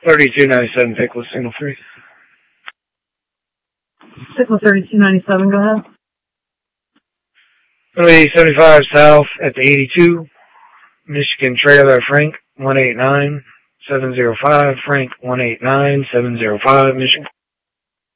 3297 Pickles, Signal 3. Signal 3297, go ahead. 7875 South at the 82. Michigan Trailer, Frank 189705. Frank 189705, Michigan.